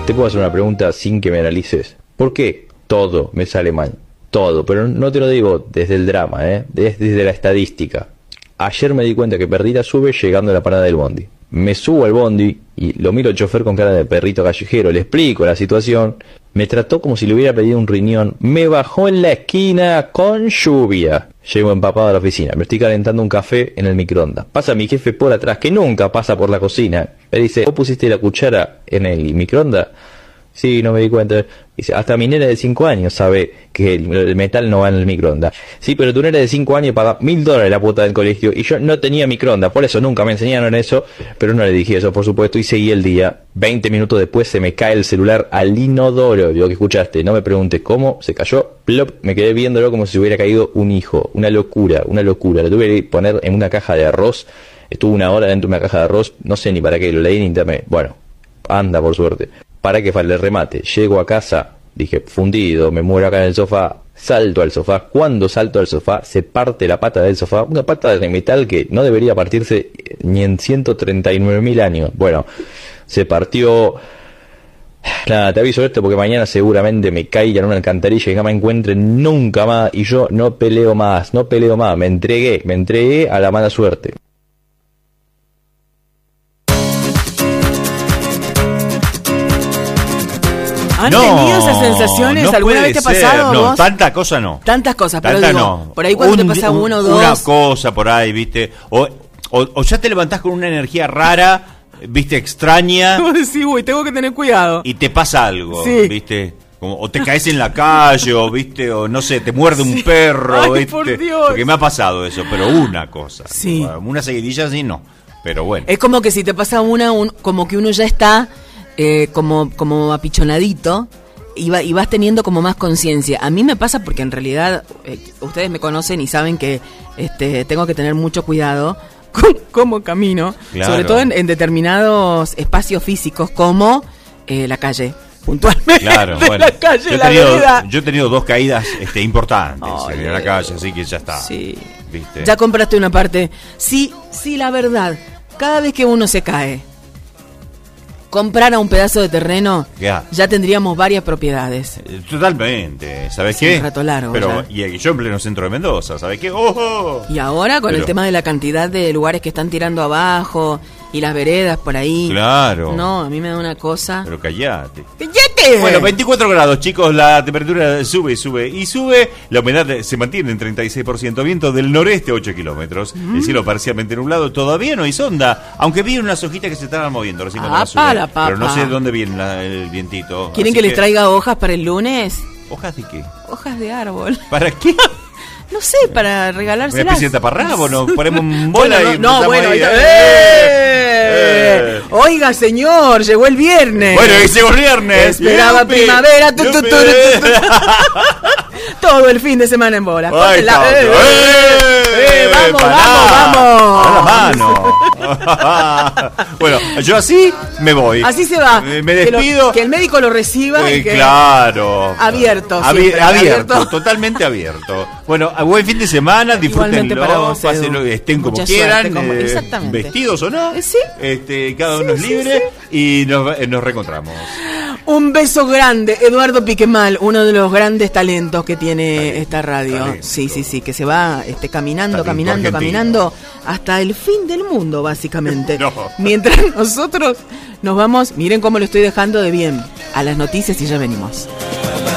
Te puedo hacer una pregunta sin que me analices. ¿Por qué todo me sale mal? Todo, pero no te lo digo desde el drama, desde la estadística. Ayer me di cuenta que Perrita sube llegando a la parada del bondi. Me subo al bondi y lo miro al chofer con cara de perrito callejero, le explico la situación. Me trató como si le hubiera pedido un riñón. Me bajó en la esquina con lluvia. Llego empapado a la oficina. Me estoy calentando un café en el microondas. Pasa mi jefe por atrás, que nunca pasa por la cocina. Me dice, ¿vos pusiste la cuchara en el microondas? Sí, no me di cuenta. Dice, hasta mi nena de 5 años sabe que el metal no va en el microondas. Sí, pero tu nena de 5 años paga $1.000 la cuota del colegio y yo no tenía microondas, por eso nunca me enseñaron eso, pero no le dije eso, por supuesto, y seguí el día. 20 minutos después se me cae el celular al inodoro, lo que escuchaste, no me preguntes cómo, se cayó, plop, me quedé viéndolo como si hubiera caído un hijo, una locura, lo tuve que poner en una caja de arroz, estuvo 1 hora dentro de una caja de arroz, no sé ni para qué, lo leí en internet, bueno, anda por suerte. Para que falle el remate, llego a casa, dije, fundido, me muero acá en el sofá, salto al sofá, cuando salto al sofá, se parte la pata del sofá, una pata de metal que no debería partirse ni en 139.000 años, bueno, se partió, nada, te aviso esto porque mañana seguramente me caiga en una alcantarilla y no me encuentren nunca más, y yo no peleo más, me entregué a la mala suerte. ¿Han tenido esas sensaciones? No ¿Alguna vez te ha pasado no, vos? Tantas cosas no. Tantas cosas, pero Tanta digo, no. por ahí cuando te pasa uno o dos. Una cosa por ahí, ¿viste? O ya te levantás con una energía rara, ¿viste? Extraña. Vos decís, uy, tengo que tener cuidado. Y te pasa algo, sí. ¿viste? O te caes en la calle, o ¿viste? O no sé, te muerde un perro, Ay, ¿viste? por Dios. Porque me ha pasado eso, pero una cosa. Sí. Una seguidilla así no, pero bueno. Es como que si te pasa como que uno ya está como apichonadito. Y vas teniendo como más conciencia. A mí me pasa porque en realidad ustedes me conocen y saben que tengo que tener mucho cuidado con cómo camino, claro. Sobre todo en determinados espacios físicos como la calle, puntualmente. Claro, bueno. La calle, vereda. Yo he tenido 2 caídas importantes Ay, en la calle, así que ya está. Sí. ¿Viste? Ya compraste una parte. Sí, la verdad. Cada vez que uno se cae, comprara un pedazo de terreno, ya tendríamos varias propiedades. Totalmente, ¿sabes sí, qué? Un rato largo. Pero y yo en pleno centro de Mendoza, ¿sabes qué? ¡Oh! Y ahora con el tema de la cantidad de lugares que están tirando abajo y las veredas por ahí. Claro. No, a mí me da una cosa. Pero callate. ¡Cállate! Bueno, 24 grados, chicos, la temperatura sube. La humedad se mantiene en 36%, viento del noreste 8 kilómetros. El cielo parcialmente nublado, todavía no hay sonda, aunque vi unas hojitas que se estaban moviendo recién cuando pero no sé de dónde viene el vientito. ¿Quieren que les traiga hojas para el lunes? ¿Hojas de qué? Hojas de árbol. ¿Para qué? No sé, para regalárselas. Una especie de taparrabo, ¿no? Ponemos un bola y bueno, ahí. Oiga, señor, llegó el viernes. Bueno, llegó el viernes. Esperaba primavera. Todo el fin de semana en bola. Vamos. A la mano. Bueno, yo así me voy. Así se va. Me despido. Que el médico lo reciba. Claro. Abierto. Abierto, totalmente abierto. Bueno, buen fin de semana, disfrútenlo, para vos, pásenlo, estén como mucha quieran, suerte, exactamente. vestidos o no. Sí. Cada uno es libre y nos reencontramos. Un beso grande, Eduardo Piquemal, uno de los grandes talentos que tiene esta radio. Talento. Sí, que se va caminando hasta el fin del mundo, básicamente. No. Mientras nosotros nos vamos, miren cómo lo estoy dejando de bien, a las noticias y ya venimos.